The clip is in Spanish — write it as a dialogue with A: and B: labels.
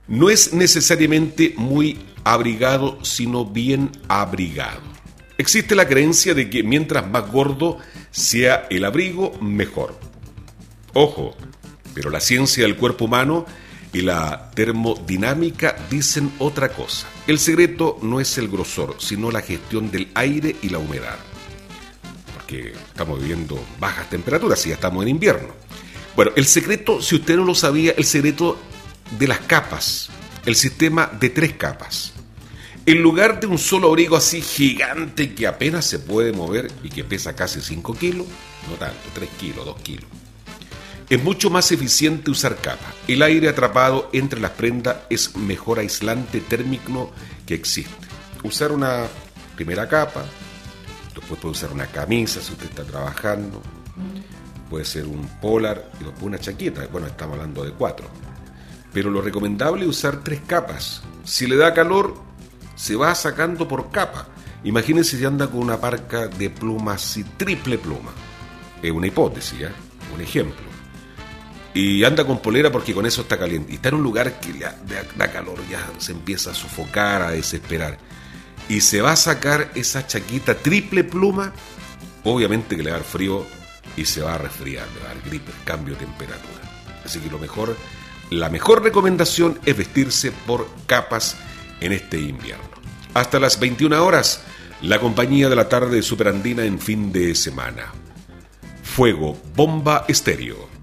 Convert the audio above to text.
A: No es necesariamente muy abrigado, sino bien abrigado. Existe la creencia de que mientras más gordo sea el abrigo, mejor. Ojo, pero la ciencia del cuerpo humano y la termodinámica dicen otra cosa. El secreto no es el grosor, sino la gestión del aire y la humedad. Porque estamos viviendo bajas temperaturas y ya estamos en invierno. Bueno, el secreto, si usted no lo sabía, el secreto de las capas, el sistema de 3 capas. En lugar de un solo abrigo así gigante que apenas se puede mover y que pesa casi 5 kilos, no tanto, 3 kilos, 2 kilos. Es mucho más eficiente usar capas. El aire atrapado entre las prendas es mejor aislante térmico que existe. Usar una primera capa, después puede usar una camisa si usted está trabajando, puede ser un polar y después una chaqueta. Bueno, estamos hablando de 4. Pero lo recomendable es usar 3 capas. Si le da calor, se va sacando por capa. Imagínense si anda con una parca de plumas y triple pluma. Es una hipótesis, ¿eh? Un ejemplo. Y anda con polera porque con eso está caliente. Y está en un lugar que le da calor, ya se empieza a sofocar, a desesperar. Y se va a sacar esa chaquita triple pluma, obviamente que le va a dar frío y se va a resfriar, le va a dar gripe, cambio de temperatura. Así que la mejor recomendación es vestirse por capas en este invierno. Hasta las 21 horas, la compañía de la tarde superandina en fin de semana. Fuego Bomba Estéreo.